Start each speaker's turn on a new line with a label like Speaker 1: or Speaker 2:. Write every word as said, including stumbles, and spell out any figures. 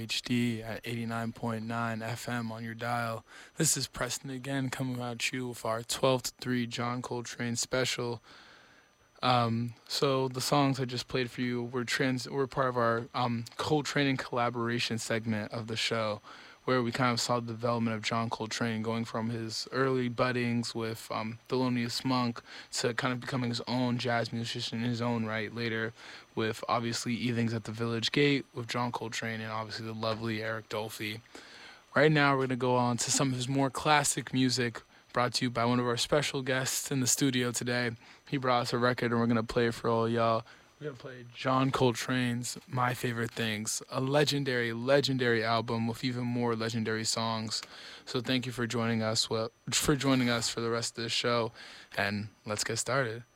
Speaker 1: H D at eighty-nine point nine F M on your dial. This is Preston again, coming at you with our twelve to three John Coltrane special. Um, so the songs I just played for you were trans were part of our um, Coltrane and collaboration segment of the show, where we kind of saw the development of John Coltrane going from his early buddings with um, Thelonious Monk to kind of becoming his own jazz musician in his own right later, with obviously Evenings at the Village Gate with John Coltrane and obviously the lovely Eric Dolphy. Right now we're going to go on to some of his more classic music, brought to you by one of our special guests in the studio today. He brought us a record and we're going to play it for all y'all. We're going to play John Coltrane's My Favorite Things, a legendary, legendary album with even more legendary songs. So thank you for joining us well, for joining us for the rest of the show, and let's get started.